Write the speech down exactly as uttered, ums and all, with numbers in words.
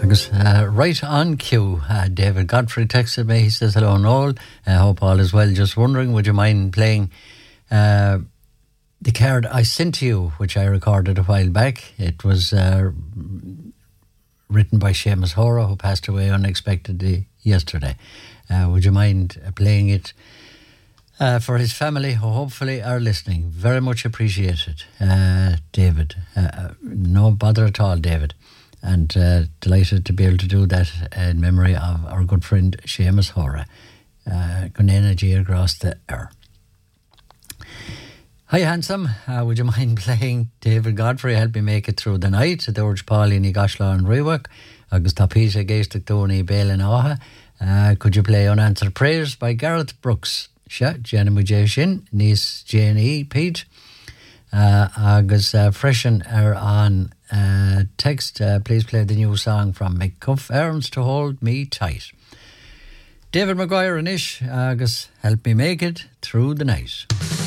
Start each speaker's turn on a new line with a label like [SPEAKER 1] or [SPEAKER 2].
[SPEAKER 1] Agus uh, right on cue, uh, David Godfrey texted me. He says, hello Noel, I uh, hope all is well. Just wondering, would you mind playing uh, the card I sent to you, which I recorded a while back. It was uh, written by Seamus Hora, who passed away unexpectedly yesterday. Uh, would you mind playing it uh, for his family, who hopefully are listening? Very much appreciated, uh, David. Uh, no bother at all, David. And uh, delighted to be able to do that in memory of our good friend Seamus Hora. Good energy across the air. Hi, handsome. Uh, would you mind playing David Godfrey? Help me make it through the night. George Pauline, Gashla and Rewak. Agus Tapisa, Gaistic Tony, Bale and Aha. Uh, could you play Unanswered Prayers by Gareth Brooks? Sha, Jenna Mujashin, Niece Jane E. Pete. Uh, agus uh, freshen are on uh, text. Uh, please play the new song from McCuff, Arms to Hold Me Tight. David Maguire and Ish, agus help me make it through the night.